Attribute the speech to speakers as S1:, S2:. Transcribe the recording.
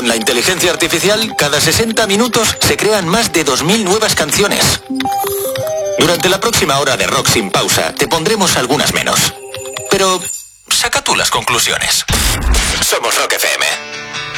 S1: Con la inteligencia artificial, cada 60 minutos se crean más de 2000 nuevas canciones. Durante la próxima hora de Rock Sin Pausa, te pondremos algunas menos. Pero saca tú las conclusiones. Somos Rock FM.